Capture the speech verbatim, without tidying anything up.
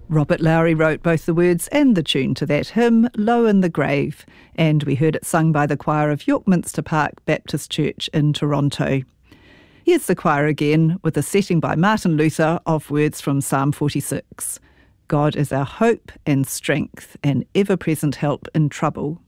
Robert Lowry wrote both the words and the tune to that hymn, Low in the Grave, and we heard it sung by the choir of York Minster Park Baptist Church in Toronto. Here's the choir again with a setting by Martin Luther of words from Psalm forty-six. God is our hope and strength and ever-present help in trouble.